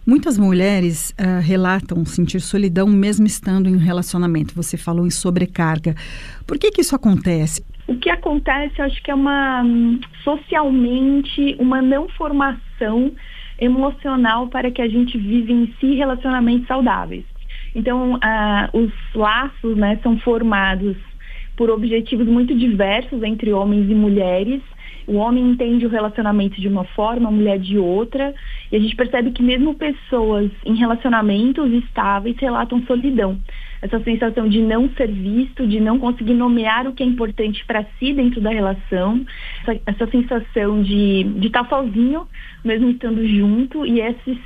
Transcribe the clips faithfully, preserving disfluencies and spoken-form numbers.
Muitas mulheres uh, relatam sentir solidão mesmo estando em um relacionamento. Você falou em sobrecarga. Por que que isso acontece? O que acontece, eu acho que é uma, socialmente, uma não formação emocional para que a gente vivencie relacionamentos saudáveis. Então, uh, os laços, né, são formados por objetivos muito diversos entre homens e mulheres. O homem entende o relacionamento de uma forma, a mulher de outra, e a gente percebe que mesmo pessoas em relacionamentos estáveis relatam solidão. Essa sensação de não ser visto, de não conseguir nomear o que é importante para si dentro da relação, essa, essa sensação de de estar sozinho, mesmo estando junto, e esse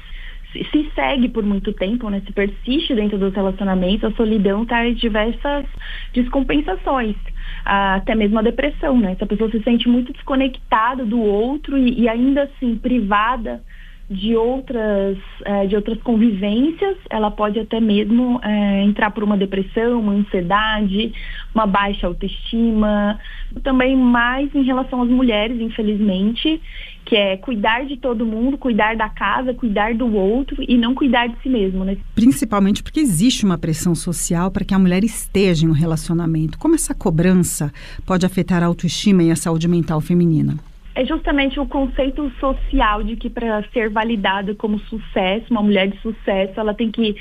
se segue por muito tempo, né? Se persiste dentro dos relacionamentos, a solidão traz diversas descompensações, até mesmo a depressão, né? Se a pessoa se sente muito desconectada do outro e, e ainda assim privada de outras, é, de outras convivências, ela pode até mesmo é, entrar por uma depressão, uma ansiedade, uma baixa autoestima. Também mais em relação às mulheres, infelizmente, que é cuidar de todo mundo, cuidar da casa, cuidar do outro e não cuidar de si mesmo, né? Principalmente porque existe uma pressão social para que a mulher esteja em um relacionamento. Como essa cobrança pode afetar a autoestima e a saúde mental feminina? É justamente o conceito social de que para ser validada como sucesso, uma mulher de sucesso, ela tem que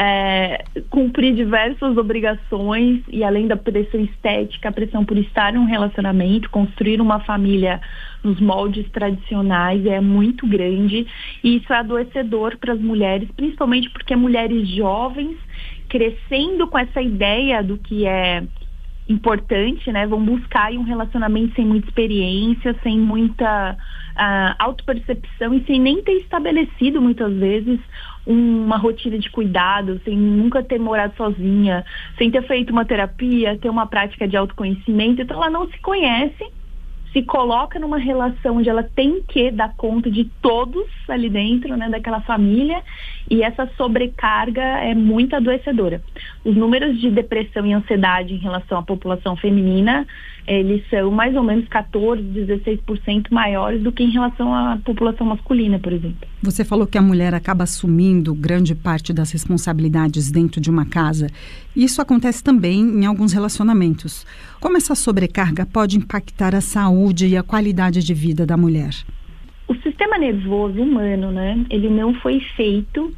é, cumprir diversas obrigações, e além da pressão estética, a pressão por estar em um relacionamento, construir uma família nos moldes tradicionais é muito grande, e isso é adoecedor para as mulheres, principalmente porque mulheres jovens crescendo com essa ideia do que é importante, né, vão buscar um relacionamento sem muita experiência, sem muita uh, autopercepção e sem nem ter estabelecido muitas vezes uma rotina de cuidado, sem nunca ter morado sozinha, sem ter feito uma terapia, ter uma prática de autoconhecimento. Então ela não se conhece, se coloca numa relação onde ela tem que dar conta de todos ali dentro, né, daquela família, e essa sobrecarga é muito adoecedora. Os números de depressão e ansiedade em relação à população feminina, eles são mais ou menos quatorze, dezesseis por cento maiores do que em relação à população masculina, por exemplo. Você falou que a mulher acaba assumindo grande parte das responsabilidades dentro de uma casa. Isso acontece também em alguns relacionamentos. Como essa sobrecarga pode impactar a saúde e a qualidade de vida da mulher? O sistema nervoso humano, né, ele não foi feito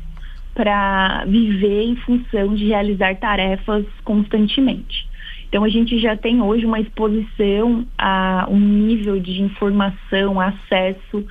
para viver em função de realizar tarefas constantemente. Então a gente já tem hoje uma exposição a um nível de informação, acesso,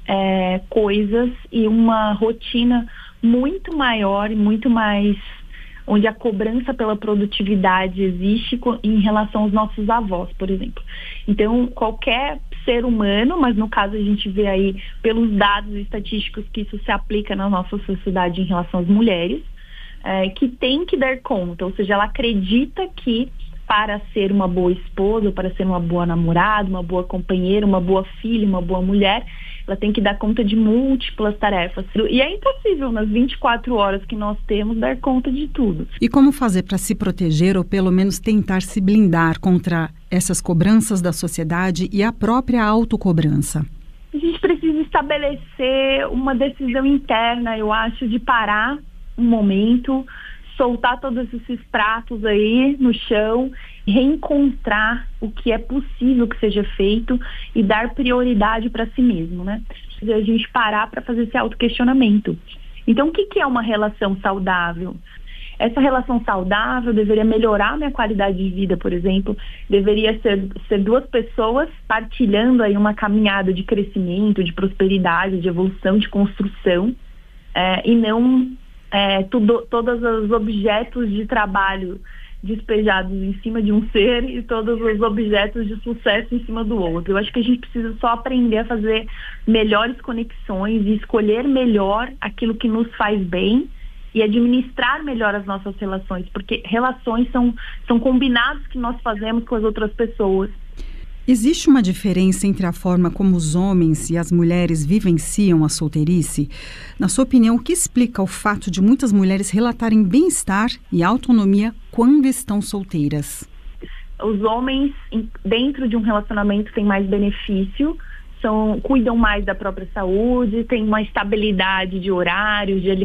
é, coisas e uma rotina muito maior e muito mais, onde a cobrança pela produtividade existe em relação aos nossos avós, por exemplo. Então, qualquer ser humano, mas no caso a gente vê aí pelos dados estatísticos que isso se aplica na nossa sociedade em relação às mulheres, é, que tem que dar conta, ou seja, ela acredita que para ser uma boa esposa, para ser uma boa namorada, uma boa companheira, uma boa filha, uma boa mulher, ela tem que dar conta de múltiplas tarefas. E é impossível, nas vinte e quatro horas que nós temos, dar conta de tudo. E como fazer para se proteger ou pelo menos tentar se blindar contra essas cobranças da sociedade e a própria autocobrança? A gente precisa estabelecer uma decisão interna, eu acho, de parar um momento, soltar todos esses pratos aí no chão, reencontrar o que é possível que seja feito e dar prioridade para si mesmo, né? A gente parar para fazer esse autoquestionamento. Então, o que que é uma relação saudável? Essa relação saudável deveria melhorar a minha qualidade de vida, por exemplo. Deveria ser, ser duas pessoas partilhando aí uma caminhada de crescimento, de prosperidade, de evolução, de construção, é, e não É, tudo, todos os objetos de trabalho despejados em cima de um ser e todos os objetos de sucesso em cima do outro. Eu acho que a gente precisa só aprender a fazer melhores conexões e escolher melhor aquilo que nos faz bem e administrar melhor as nossas relações, porque relações são, são combinados que nós fazemos com as outras pessoas. Existe uma diferença entre a forma como os homens e as mulheres vivenciam a solteirice? Na sua opinião, o que explica o fato de muitas mulheres relatarem bem-estar e autonomia quando estão solteiras? Os homens, dentro de um relacionamento, têm mais benefício, são, cuidam mais da própria saúde, têm uma estabilidade de horários, de